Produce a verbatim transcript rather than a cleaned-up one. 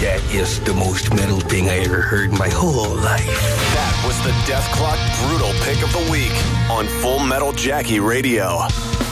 That is the most metal thing I ever heard in my whole life. That was the Death Clock Brutal Pick of the Week on Full Metal Jackie Radio.